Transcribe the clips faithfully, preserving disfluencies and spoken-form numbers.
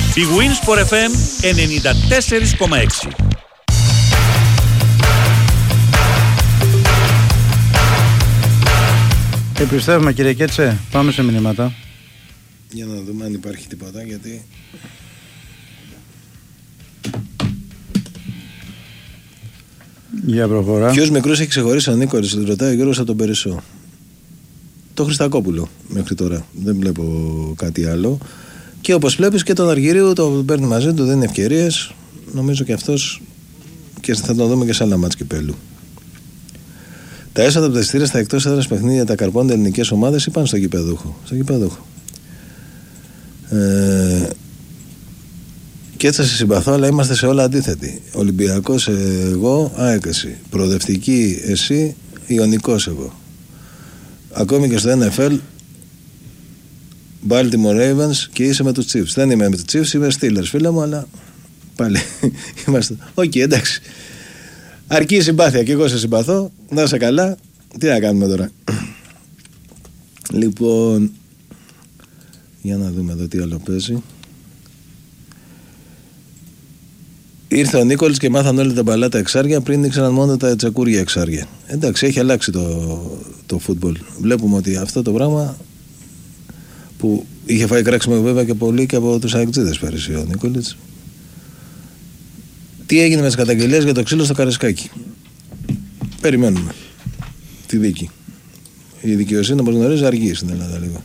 Big Wins for εφ εμ ενενήντα τέσσερα κόμμα έξι. Επιστρέφουμε κύριε Κέτσε, πάμε σε μηνύματα. Για να δούμε αν υπάρχει τίποτα, γιατί... Για προχωρά. Ποιος μικρός έχει ξεχωρίσει ο Νίκολης, ρωτάει ο Γιώργος από τον Περισσό. Το Χριστακόπουλο μέχρι τώρα, δεν βλέπω κάτι άλλο. Και όπως βλέπεις και τον Αργυρίου, το παίρνει μαζί του, δίνει ευκαιρίες. Νομίζω και αυτός, και θα τον δούμε και σε άλλα μάτς κυπέλλου. Τα έσοδα από τα εισιτήρια στα εκτός έδρας παιχνίδια τα καρπώνται ελληνικές ομάδες ή πάνε στο γηπεδούχο. Στο γηπεδούχο. Ε, και έτσι θα σε συμπαθώ, αλλά είμαστε σε όλα αντίθετοι. Ολυμπιακός εγώ, ΑΕΚ εσύ. Προοδευτική εσύ, Ιωνικός εγώ. Ακόμη και στο εν εφ ελ, Baltimore Ravens και είσαι με τους Chiefs. Δεν είμαι με τους Chiefs, είμαι Steelers φίλε μου, αλλά πάλι είμαστε. Οκ, okay, εντάξει. Αρκεί η συμπάθεια και εγώ σε συμπαθώ. Να είσαι καλά. Τι να κάνουμε τώρα. Λοιπόν, για να δούμε εδώ τι άλλο παίζει. Ήρθε ο Νίκολης και μάθαν όλοι τα μπαλάτα εξάρια πριν ήξεραν μόνο τα τσακούρια εξάρια. Εντάξει, έχει αλλάξει το, το φούτμπολ. Βλέπουμε ότι αυτό το πράγμα που είχε φάει κράξιμο βέβαια και πολύ και από τους αεκτζίδες πέρυσι ο Νίκολης. Τι έγινε με τις καταγγελίες για το ξύλο στο Καρεσκάκι. Περιμένουμε τη δίκη. Η δικαιοσύνη, όπως γνωρίζει, αργεί στην Ελλάδα λίγο.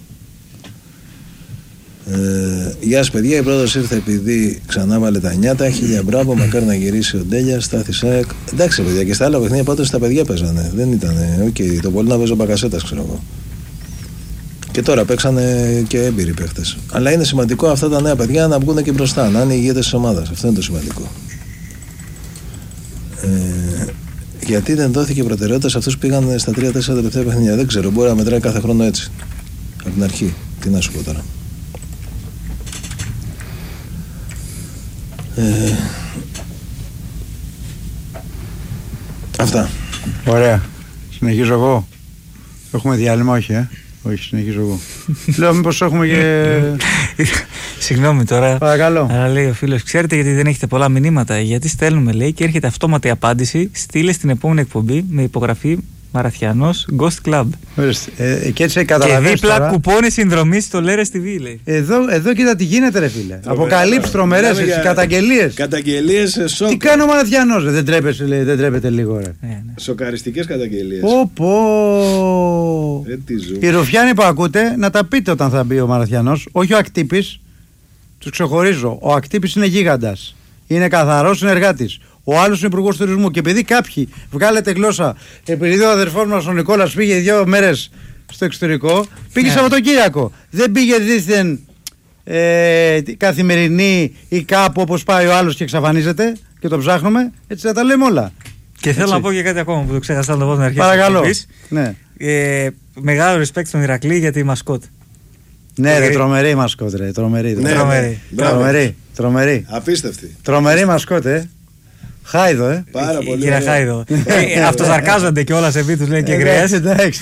Ε, γεια σας παιδιά, η πρόταση ήρθε επειδή ξανά βάλε τα νιάτα. Χίλια μπράβο, μακάρι να γυρίσει ο Ντέλια, Στάθη ΣΑΕΚ. Εντάξει παιδιά, και στα άλλα παιχνίδια πάντως τα παιδιά παίζανε. Δεν ήταν, οκ, okay, το πολύ να παίζει ο Μπακασέτας, ξέρω εγώ. Και τώρα παίξανε και έμπειροι παίχτες. Αλλά είναι σημαντικό αυτά τα νέα παιδιά να βγουν και μπροστά, να είναι ηγέτες της ομάδας. Αυτό είναι το σημαντικό. Ε, γιατί δεν δόθηκε προτεραιότητα σε αυτούς που πήγαν στα τρία τέσσερα τελευταία παιχνίδια. Δεν ξέρω, μπορεί να μετράει κάθε χρόνο έτσι. Από την αρχή. Τι να σου πω τώρα. Ε, αυτά. Ωραία. Συνεχίζω εγώ. Έχουμε διάλειμμα, όχι, ε. Όχι, συνεχίζω εγώ. Λέω μήπως έχουμε και... Συγγνώμη τώρα. Παρακαλώ. Αλλά λέει ο φίλος, ξέρετε γιατί δεν έχετε πολλά μηνύματα? Γιατί στέλνουμε, λέει, και έρχεται αυτόματη απάντηση. Στείλε στην επόμενη εκπομπή με υπογραφή Μαραθιανός Ghost Club. Ε, και έτσι και δίπλα τώρα... κουπόνι συνδρομή στο Λέρες τι βι, λέει. Εδώ, εδώ κοίτα τι γίνεται, ρε φίλε. Αποκαλύψεις τρομερές, για... καταγγελίες. Καταγγελίες σοκ. Τι κάνει ο Μαραθιανός, δεν τρέπεσαι, λέει, δεν τρέπεται λίγο, ρε. Ε, ναι. Σοκαριστικές καταγγελίες. Πω πω. Ε, Οι Ρουφιάνοι που ακούτε, να τα πείτε όταν θα μπει ο Μαραθιανός. Όχι ο Ακτύπης. Τους ξεχωρίζω. Ο Ακτύπης είναι γίγαντας. Είναι καθαρός συνεργάτης. Ο άλλος είναι υπουργός τουρισμού. Και επειδή κάποιοι βγάλετε γλώσσα, επειδή ο αδερφός μας ο Νικόλας πήγε δύο μέρες στο εξωτερικό, πήγε yeah. Σαββατοκύριακο. Δεν πήγε δίθεν ε, καθημερινή ή κάπου όπως πάει ο άλλος και εξαφανίζεται και το ψάχνουμε. Έτσι θα τα λέμε όλα. Και θέλω έτσι να πω και κάτι ακόμα που το ξέχασα να το πω στην αρχή. Παρακαλώ. Ναι. Ε, μεγάλο respect στον Ηρακλή για τη μασκότ. Ναι, ρε, τρομερή η μασκότ, ρε. Τρομερή. Ναι, τρομερή. Ναι. Τρομερή. Τρομερή. Απίστευτη. Τρομερή μασκότ, ε. Χάιδο, ε. Πάρα πολύ. Κύριε Χάιδο. Αυτοσαρκάζονται κιόλας επί τους, λέει και γριές. Εντάξει.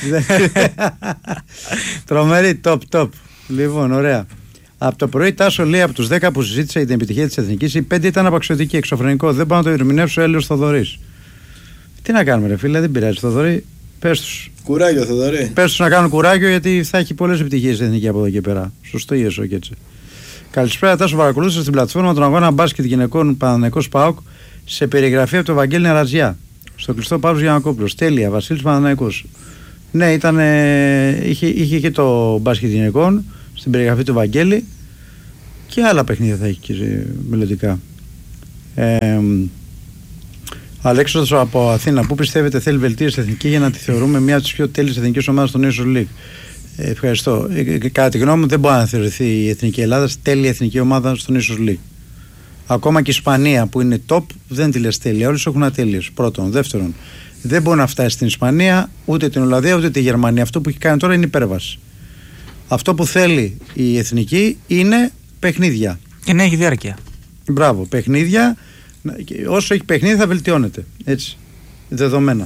Τρομερή, top, top. Λοιπόν, ωραία. Από το πρωί, Τάσο λέει από τους δέκα που συζήτησα για την επιτυχία της Εθνικής, οι πέντε ήταν απαξιωτικοί, εξωφρενικό. Δεν πάω να το ερμηνεύσω, Έλεος Θοδωρής. Τι να κάνουμε, ρε φίλε, δεν πειράζει, Θοδωρή. Πες τους. Κουράγιο, Θοδωρή. Πες τους να κάνουν κουράγιο, γιατί θα έχει πολλές επιτυχίες η Εθνική από εδώ και πέρα. Σωστό ή εσώ και έτσι. Καλησπέρα, Τάσο. Παρακολούθησα στην πλατφόρμα των αγώνα μπάσκετ γυναικών Παναθηναϊκός ΠΑΟΚ σε περιγραφή από το Βαγγέλη Νεραζιά. Στο κλειστό Παύλος Γιαννακόπουλος. Τέλεια, Βασίλης Παναθηναϊκός. Ναι, ήταν, είχε, είχε και το μπάσκετ γυναικών στην περιγραφή του Βαγγέλη και άλλα παιχνίδια θα έχει και μελλοντικά. Ε, Αλέξανδρος από Αθήνα, πού πιστεύετε θέλει βελτίωση εθνική για να τη θεωρούμε μια από τις πιο τέλειες εθνικές ομάδες στο Nations League? Ε, ευχαριστώ. Ε, κατά τη γνώμη μου, δεν μπορεί να θεωρηθεί η Εθνική Ελλάδα τέλεια εθνική ομάδα στο Nations League. Ακόμα και η Ισπανία που είναι top δεν τη λες τέλεια. Όλες έχουν ατέλειες. Πρώτον. Δεύτερον, δεν μπορεί να φτάσει στην Ισπανία, ούτε την Ολλανδία, ούτε τη Γερμανία. Αυτό που έχει κάνει τώρα είναι υπέρβαση. Αυτό που θέλει η εθνική είναι παιχνίδια. Και να έχει διάρκεια. Μπράβο, παιχνίδια. Όσο έχει παιχνίδι θα βελτιώνεται. Έτσι. Δεδομένα.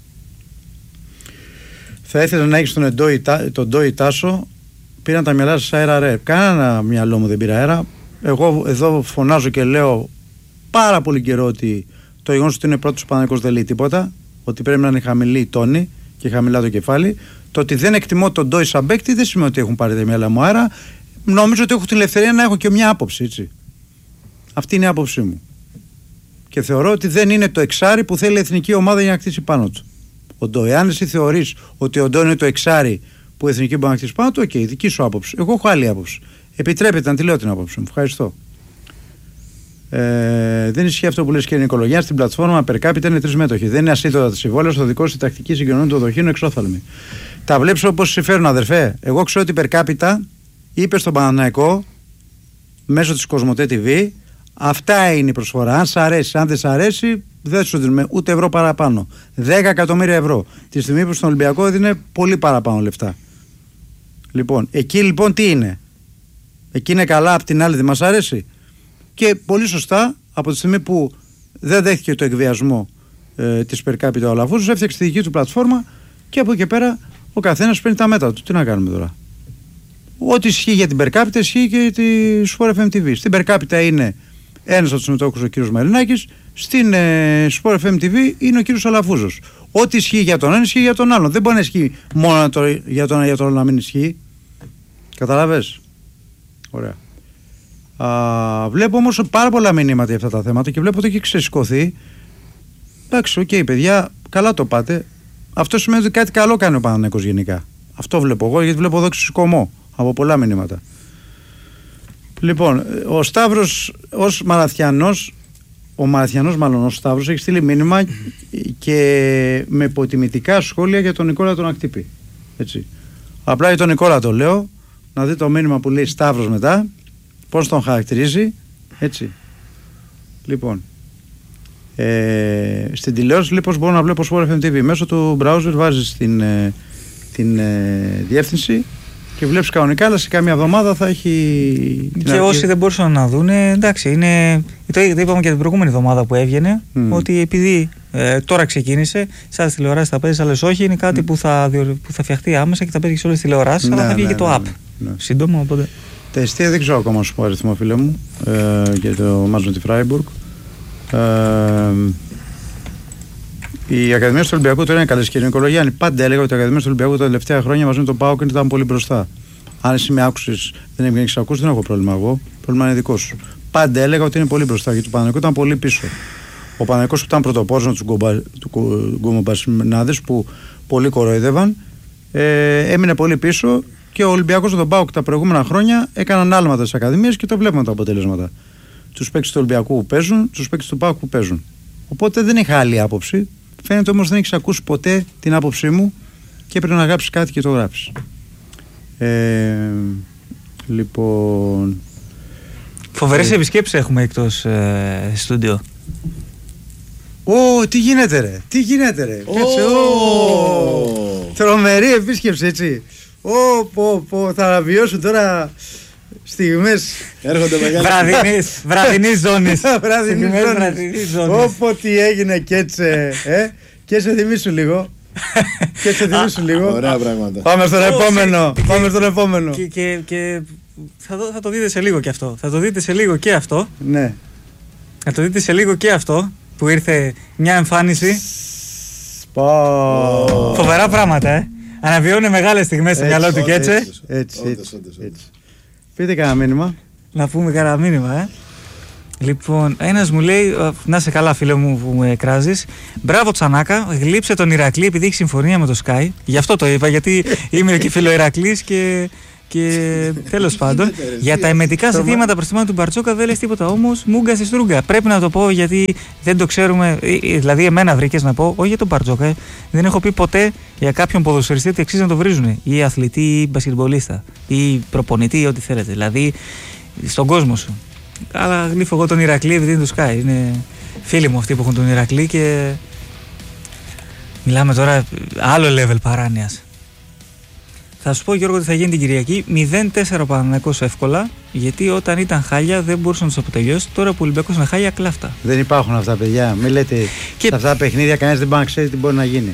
Θα ήθελα να έχεις τον Ντόι Τάσο. Πήραν τα μυαλά σας αέρα, ρε. Κανένα μυαλό μου δεν πήρα αέρα. Εγώ εδώ φωνάζω και λέω πάρα πολύ καιρό ότι το γεγονός ότι είναι πρώτος ο Παναθηναϊκός δεν λέει τίποτα, ότι πρέπει να είναι χαμηλή η τόνη και χαμηλά το κεφάλι. Το ότι δεν εκτιμώ τον Ντόι σαν παίκτη δεν σημαίνει ότι έχουν πάρει τα μυαλά μου. Άρα νομίζω ότι έχω την ελευθερία να έχω και μια άποψη. Έτσι. Αυτή είναι η άποψή μου. Και θεωρώ ότι δεν είναι το εξάρι που θέλει η εθνική ομάδα για να κτίσει πάνω του. Ο Ντόι, αν εσύ θεωρείς ότι ο Ντόι είναι το εξάρι που η εθνική μπορεί να κτίσει πάνω του, οκ, okay, δική σου άποψη. Εγώ έχω άλλη άποψη. Επιτρέπεται να τη λέω την άποψη μου. Ευχαριστώ. Ε, δεν ισχύει αυτό που λες, κύριε Νικολογιά. Στην πλατφόρμα per capita είναι τρεις μέτοχοι. Δεν είναι ασύντοτα τα συμβόλαια. Στο δικό σου τακτική συγκοινωνία του δοχείου είναι εξόφθαλμη. Τα βλέπεις όπως συμφέρουν, αδερφέ. Εγώ ξέρω ότι per capita είπε στον Παναθηναϊκό μέσω της Κοσμοτέ τι βι, αυτά είναι η προσφορά. Αν σ' αρέσει, αν δεν σ' αρέσει, δεν σου δίνουμε ούτε ευρώ παραπάνω. δέκα εκατομμύρια ευρώ. Τη στιγμή που στον Ολυμπιακό έδινε πολύ παραπάνω λεφτά. Λοιπόν, εκεί λοιπόν τι είναι. Εκεί είναι καλά, απ' την άλλη δεν μας αρέσει. Και πολύ σωστά, από τη στιγμή που δεν δέχτηκε το εκβιασμό ε, της per capita ο Λαφούζος, έφτιαξε τη δική του πλατφόρμα και από εκεί και πέρα ο καθένας παίρνει τα μέτρα του. Τι να κάνουμε τώρα. Ό,τι ισχύει για την per capita ισχύει και τη Sport εφ εμ τι βι. Στην per capita είναι ένας από τους συμμετόχους ο κύριος Μαρινάκης, στην ε, Sport εφ εμ τι βι είναι ο κύριος Αλαφούζος. Ό,τι ισχύει για τον ένα ισχύει για τον άλλον. Δεν μπορεί να ισχύει μόνο το, για τον ένα για τον άλλο να μην ισχύει. Καταλαβες. Ωραία. Α, βλέπω όμως πάρα πολλά μηνύματα για αυτά τα θέματα και βλέπω ότι έχει ξεσηκωθεί. Εντάξει, οκ, okay, παιδιά, καλά το πάτε. Αυτό σημαίνει ότι κάτι καλό κάνει ο Παναθηναϊκός γενικά. Αυτό βλέπω εγώ, γιατί βλέπω εδώ ξεσηκωμό από πολλά μηνύματα. Λοιπόν, ο Σταύρος ως Μαραθιανός, ο Μαραθιανός μάλλον ο Σταύρος έχει στείλει μήνυμα και με υποτιμητικά σχόλια για τον Νικόλα τον Ακτύπη. Έτσι. Απλά για τον Νικόλα το λέω, να δει το μήνυμα που λέει Σταύρος μετά, πώς τον χαρακτηρίζει, έτσι. Λοιπόν, ε, στην τηλεόραση λοιπόν μπορώ να βλέπω Sport εφ εμ τι βι. Μέσω του browser βάζεις την, ε, την ε, διεύθυνση και βλέπεις κανονικά, αλλά σε κάμια εβδομάδα θα έχει. Και αρχή... όσοι δεν μπορούσαν να δουν, εντάξει, είναι. Το είπαμε και την προηγούμενη εβδομάδα που έβγαινε, mm. ότι επειδή ε, τώρα ξεκίνησε, σαν τις τηλεοράσεις θα παίζει, άλλες όχι, είναι κάτι mm. που, θα, που θα φτιαχτεί άμεσα και θα παίζει σε όλες τις τηλεοράσεις, ναι, αλλά θα βγει ναι, και το ναι, app. Ναι, ναι. Σύντομα, οπότε. Τα εστία δεν ξέρω ακόμα σου πω αριθμό, φίλε μου, ε, για το μάτς με τη Φράιμπουργκ. Ε, η Ακαδημία του Ολυμπιακού τώρα είναι καλή, κύριε Νικολογιάννη. Πάντα έλεγα ότι η Ακαδημία του Ολυμπιακού τα τελευταία χρόνια μαζί με τον ΠΑΟΚ ήταν πολύ μπροστά. Αν εσύ με άκουσες, δεν έχεις ακούσει, δεν έχω πρόβλημα εγώ. Πρόβλημα είναι δικό σου. Πάντα έλεγα ότι είναι πολύ μπροστά γιατί το Παναθηναϊκό ήταν πολύ πίσω. Ο Παναθηναϊκός που ήταν πρωτοπόρος με τους γκομομπασμινάδες που πολύ κοροϊδεύαν, ε, έμεινε πολύ πίσω. Και ο Ολυμπιακός με τον ΠΑΟΚ τα προηγούμενα χρόνια έκαναν άλματα στις ακαδημίες και το βλέπουμε τα αποτελέσματα. Τους παίκτες του Ολυμπιακού που παίζουν, τους παίκτες του ΠΑΟΚ που παίζουν. Οπότε δεν είχα άλλη άποψη. Φαίνεται όμως δεν έχεις ακούσει ποτέ την άποψή μου και πρέπει να γράψεις κάτι και το γράψεις. Ε, λοιπόν. Φοβερές ε... επισκέψεις έχουμε εκτός ε, στούντιο. Ω, τι γίνεται ρε, τι γίνεται ρε. Oh. Κάτσε, oh. Τρομερή επίσκεψη, έτσι. Ω, πω, πω, θα βιώσουν τώρα στιγμές. Έρχονται μεγάλες. Βραδινής, βραδινής ζώνης. Βραδινής ζώνης. Όπο τι έγινε και έτσι, ε, και σε θυμίσου λίγο. Και σε θυμίσου λίγο. Ωραία πράγματα. Πάμε στον επόμενο, πάμε στον επόμενο. Και, και, και θα, το, θα το δείτε σε λίγο και αυτό. Θα το δείτε σε λίγο και αυτό. Ναι. Θα το δείτε σε λίγο και αυτό που ήρθε μια εμφάνιση. Πω. Φοβερά πράγματα, ε. Αναβιώνει μεγάλες στιγμές στο μυαλό του και έτσι. Έτσι, έτσι, έτσι. Πείτε κανένα μήνυμα. Να πούμε κανένα μήνυμα, ε. Λοιπόν, ένας μου λέει, να είσαι καλά φίλε μου που με εκράζεις. Μπράβο Τσανάκα, γλύψε τον Ηρακλή επειδή έχει συμφωνία με το Sky. Γι' αυτό το είπα, γιατί είμαι και φίλο Ηρακλής και, και τέλος πάντων. Για τα εμετικά ζητήματα προς του Μπαρτζόκα δεν λες τίποτα, όμως μούγκα στη στρούγκα. Πρέπει να το πω γιατί δεν το ξέρουμε, δηλαδή εμένα βρήκες να πω, όχι για τον Μπαρτζόκα, δεν έχω πει ποτέ για κάποιον ποδοσφαιριστή ότι αξίζει να το βρίζουν. Ή αθλητή ή μπασκετμπολίστα ή προπονητή ή ό,τι θέλετε. Δηλαδή στον κόσμο σου. Αλλά γλύφω εγώ τον Ηρακλή επειδή είναι το Sky. Είναι φίλοι μου αυτοί που έχουν τον Ηρακλή και μιλάμε τώρα άλλο level παράνοιας. Θα σου πω Γιώργο ότι θα γίνει την Κυριακή μηδέν τέσσερα ο Παναθηναϊκός εύκολα, γιατί όταν ήταν χάλια δεν μπορούσε να τους αποτελειώσει. Τώρα που ο Ολυμπιακός είναι χάλια, κλάφτα. Δεν υπάρχουν αυτά παιδιά. Μην λέτε και... σε αυτά τα παιχνίδια κανένας δεν μπορεί να ξέρει τι μπορεί να γίνει.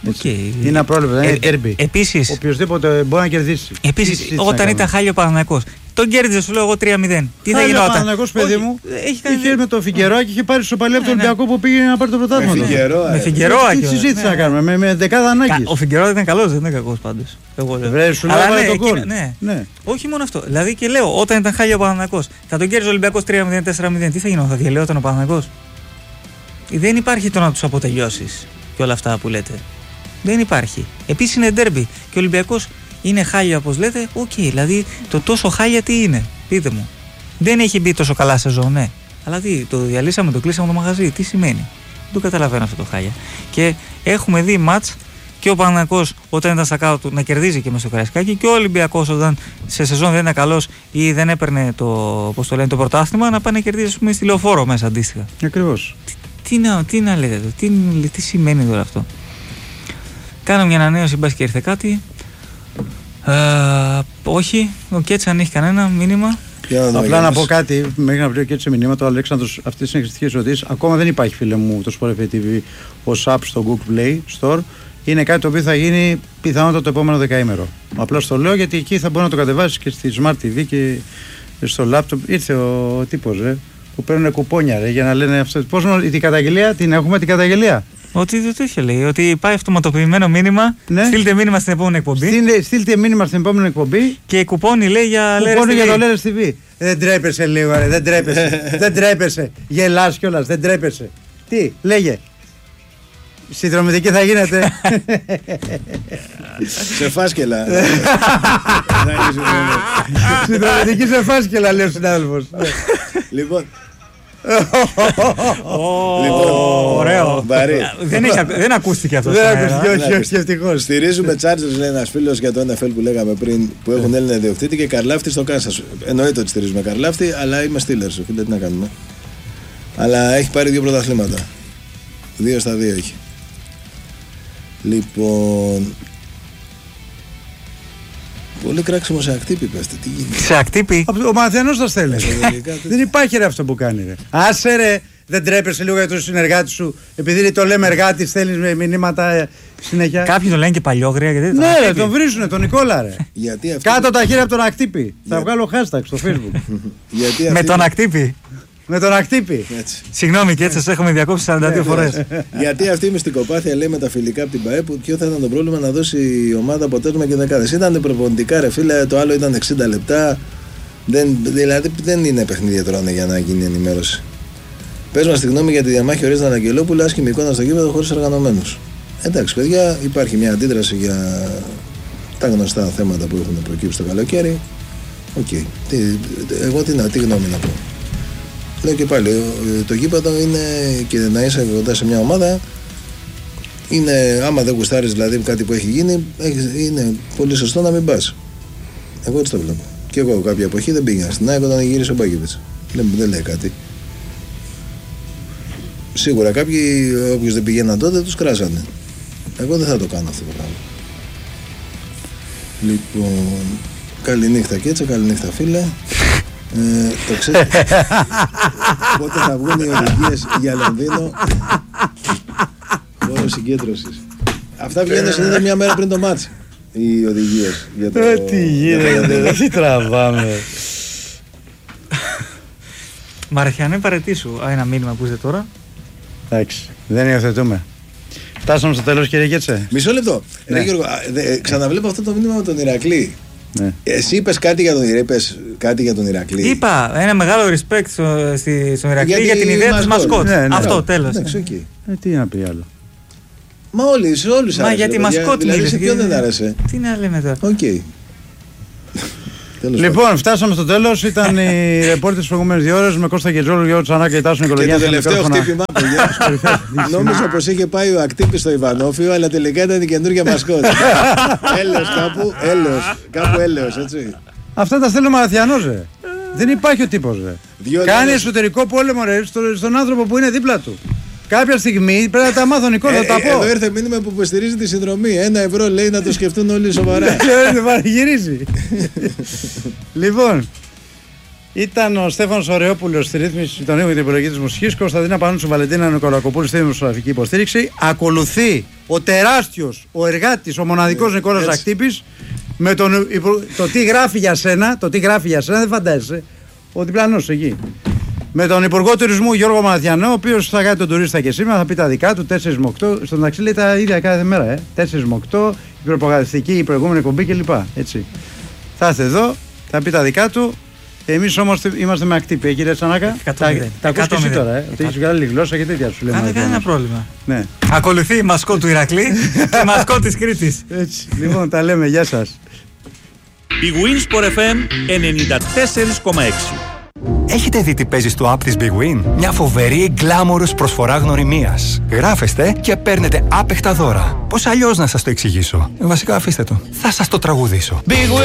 Okay. Είναι απρόβλεπτο, δεν είναι τέρμπι. Επίσης, οποιοδήποτε μπορεί να κερδίσει. Επίσης, όταν ήταν χάλιο ο Παναθηναϊκός, τον κέρδιζε, σου λέω εγώ τρία μηδέν. Τι θα γινόταν? Ο Παναθηναϊκός, παιδί μου, είχε με το Φιγκερόα και είχε πάρει σοπαλία από τον Ολυμπιακό που πήγε να πάρει το πρωτάθλημα. Με Φιγκερόα. Τι συζήτηση να κάνουμε, με δεκάδα Ανάγκης. Ο Φιγκερόα ήταν καλός, δεν ήταν κακός πάντως. Βρε, σου λέω τον κόλ. Όχι μόνο αυτό. Δηλαδή και λέω, όταν ήταν χάλιο ο Παναθηναϊκός, θα τον κέρδιζε ο Ολυμπιακός τρία μηδέν τέσσερα μηδέν. Τι θα γινόταν, θα διαλυόταν ο Παναθηναϊκός? Δεν υπάρχει το να τους αποτελειώσεις και όλα αυτά που λέτε. Δεν υπάρχει. Επίσης είναι ντέρμπι και ο Ολυμπιακός είναι χάλια όπως λέτε. Οκ, okay, δηλαδή το τόσο χάλια τι είναι, πείτε μου. Δεν έχει μπει τόσο καλά σεζόν, ναι. Αλλά τι, το διαλύσαμε, το κλείσαμε το μαγαζί, τι σημαίνει? Δεν το καταλαβαίνω αυτό το χάλια. Και έχουμε δει μάτς και ο Παναθηναϊκός όταν ήταν στα κάτω του να κερδίζει και μες στο Καραϊσκάκι και ο Ολυμπιακός όταν σε σεζόν δεν είναι καλός ή δεν έπαιρνε το, πώς το λένε, το πρωτάθλημα να πάει να κερδίζει, ας πούμε, στη Λεωφόρο μέσα αντίστοιχα. Ακριβώς. Τι, τι, να, τι να λέτε εδώ, τι, τι σημαίνει τώρα αυτό? Κάνω μια ανανέωση, μπας και ήρθε κάτι. Ε, όχι, ο Κέτς αν έχει κανένα μήνυμα. Απλά να πω κάτι, μέχρι να βρει ο Κέτς μηνύματα, ο Αλέξανδρος, αυτή είναι εξαιρετική ερωτήση. Ακόμα δεν υπάρχει, φίλε μου, το Sport εφ έι τι βι ως app στο Google Play Store. Είναι κάτι το οποίο θα γίνει πιθανότατα το επόμενο δεκαήμερο. Απλά το λέω γιατί εκεί θα μπορεί να το κατεβάσει και στη Smart τι βι και στο laptop. Ήρθε ο τύπος, ρε, που παίρνουν κουπόνια, ρε, για να λένε αυτό. Πώς την καταγγελία, την έχουμε την καταγγελία. Ότι δεν το είχε λέει, ότι πάει αυτοματοποιημένο μήνυμα. Ναι. Στείλτε μήνυμα στην επόμενη εκπομπή. Στείλτε, στείλτε μήνυμα στην επόμενη εκπομπή. Και κουπόνι λέει για Λέρες κουπόνι για το Λέρες τι βι. Δεν τρέπεσαι λίγο, ρε, δεν τρέπεσαι. Δεν τρέπεσαι. Γελάς κιόλας, δεν τρέπεσαι. Τι, λέγε. Συνδρομητική θα γίνετε. Σε φάσκελα. Συνδρομητική σε φάσκελα, λέει ο συνάδελφος. Λοιπόν. Ωραίο. Δεν ακούστηκε αυτό. Δεν ακούστηκε, όχι, ευτυχώς. Στηρίζουμε Chargers, λέει ένας φίλος, για το εν εφ ελ που λέγαμε πριν, που έχουν Έλληνα ιδιοκτήτη και Καρλάφτη στο Κάνσας. Εννοείται ότι στηρίζουμε Καρλάφτη, αλλά είμαι Steelers, φίλε, τι να κάνουμε. Αλλά έχει πάρει δύο πρωταθλήματα. Δύο στα δύο έχει. Λοιπόν. Πολύ κράξιμο σε ακτύπη, πέστε. Τι γίνεται. Σε ακτύπη. Ο Μαθιανός θα στέλνει. Δεν υπάρχει, ρε, αυτό που κάνει, ρε. Άσε, ρε, δεν τρέπεσαι λίγο για τον συνεργάτη σου. Επειδή το λέμε εργάτη, στέλνει με μηνύματα συνέχεια. Κάποιοι το λένε και παλιόγρια. Γιατί ναι, ρε, τον βρίζουνε, τον Νικόλα, ρε. Γιατί αυτή... Κάτω τα χέρια από τον ακτύπη. Για... Θα βγάλω hashtag στο Facebook. Γιατί αυτή... Με τον ακτύπη. Με τον ακτύπη. Συγγνώμη, και έτσι σας έχουμε διακόψει σαράντα δύο φορές. Γιατί αυτή η μυστικοπάθεια, λέει, με τα φιλικά από την ΠΑΕ, που ποιο θα ήταν το πρόβλημα να δώσει η ομάδα αποτέλεσμα και δεκάδες. Ήταν προπονητικά, ρε φίλε, το άλλο ήταν εξήντα λεπτά. Δεν, δηλαδή δεν είναι παιχνίδια τώρα για να γίνει ενημέρωση. Πες μας τη γνώμη για τη διαμάχη Ορέστα Αναγγελόπουλου, άσχημη εικόνα στο γήπεδο χωρίς οργανωμένους. Εντάξει, παιδιά, υπάρχει μια αντίδραση για τα γνωστά θέματα που έχουν προκύψει το καλοκαίρι. Οκ. Okay. Εγώ τι, τι γνώμη να πω. Λέω και πάλι, το γήπεδο είναι, και να είσαι κοντά σε μια ομάδα, είναι, άμα δεν γουστάρεις δηλαδή κάτι που έχει γίνει, είναι πολύ σωστό να μην πας. Εγώ έτσι το βλέπω. Και εγώ κάποια εποχή δεν πήγαινα στην ΑΕΚ όταν γύρισε ο Μπάκεβιτς. Δεν, δεν λέει κάτι. Σίγουρα κάποιοι, όποιος δεν πηγαίναν τότε, τους κράζανε. Εγώ δεν θα το κάνω αυτό το πράγμα. Λοιπόν, καληνύχτα και έτσι, καληνύχτα φίλε. Ε, το ξέρετε. Πότε θα βγουν οι οδηγίες για Λονδίνο? Χώρο συγκέντρωσης. Αυτά βγαίνουν συνήθως μια μέρα πριν το μάτς. Οι οδηγίες για το... Ε, τι γίνεται, τι τραβάμε. Μαρχιανέ, παρετήσου. Ένα μήνυμα που είστε τώρα. Εντάξει, δεν υιοθετούμε. Φτάσαμε στο τέλος, κύριε Κέτσε. Μισό λεπτό. Ναι. Ρε, Γιώργο, δε, ξαναβλέπω αυτό το μήνυμα με τον Ηρακλή. Ναι. Εσύ είπες κάτι για τον Ηρακλή. Κάτι για τον Ηρακλή. Είπα ένα μεγάλο respect στο, στη, στον Ηρακλή για, για την ιδέα της μασκότ. Ναι, ναι, αυτό, ναι. Τέλος. Ναι, okay. ε, τι να πει άλλο. Μα όλοι, σε όλους άρεσε. Μα για τη μασκότ δηλαδή, σε ποιον δεν άρεσε. Τι να λέμε τώρα. Οκ. Okay. Λοιπόν, φτάσαμε στο τέλος. Ήταν οι ρεπόρτες τις προηγούμενες δύο ώρες με Κώστα Κετζόλου, Γιώργο Τσανάκα και Τάσο Νικολογιάννη. Και το τελευταίο χτύπημα, νόμιζα πως είχε πάει ο Ακτύπης στο Ιβανόφιο, αλλά τελικά ήταν η καινούργια μασκότ. Έλεος κάπου, έλεος. Κάπου έλεος, έτσι. Αυτά τα στέλνει ο Μαραθιανός, ρε. Δεν υπάρχει ο τύπος, ρε. Κάνει εσωτερικό πόλεμο, ρε, στον άνθρωπο που είναι δίπλα του. Κάποια στιγμή πρέπει να τα μάθω, Νικόλα, θα τα πω. Εδώ ήρθε μήνυμα που υποστηρίζει τη συνδρομή. Ένα ευρώ, λέει, να το σκεφτούν όλοι σοβαρά. Δεν παραγυρίζει. Λοιπόν, Ήταν ο Στέφανος Ωρεόπουλος στη ρύθμιση των ήχων και την επιλογή της μουσικής, Κωνσταντίνα Πανούτσου, Βαλεντίνα Νικολακοπούλου στη δημοσιογραφική υποστήριξη. Ακολουθεί ο τεράστιος, ο εργάτης, ο μοναδικός ε, Νικόλας Ακτύπης με τον, το τι γράφει για σένα, το τι γράφει για σένα, δεν φαντάζεσαι, ο διπλανός εκεί. Με τον Υπουργό Τουρισμού Γιώργο Μαναθιανό, ο οποίος θα κάνει τον τουρίστα και σήμερα, θα πει τα δικά του, τέσσερις με οκτώ. Στον μεταξύ λέει τα ίδια κάθε μέρα, ε. τέσσερις με οκτώ, η προπαγανδιστική, η προηγούμενη εκπομπή κλπ. Έτσι. Θα έρθει εδώ, θα πει τα δικά του. Εμείς όμως είμαστε με Ακτύπη, κύριε Τσανάκα. Τα ακούς και εσύ τώρα, ε. Ότι έχεις βγάλει γλώσσα και τέτοια σου λέμε. Δεν κανένα πρόβλημα. Ναι. Ακολουθεί η μασκό του Ηρακλή και η μασκό της Κρήτης. Έτσι. Λοιπόν, τα λέμε. Γεια σας. Η Winsport εφ εμ ενενήντα τέσσερα κόμμα έξι. Έχετε δει τι παίζει στο app της Big Win? Μια φοβερή γκλάμορος προσφορά γνωριμίας. Γράφεστε και παίρνετε άπεχτα δώρα. Πώς αλλιώς να σας το εξηγήσω? Βασικά αφήστε το. Θα σας το τραγουδήσω.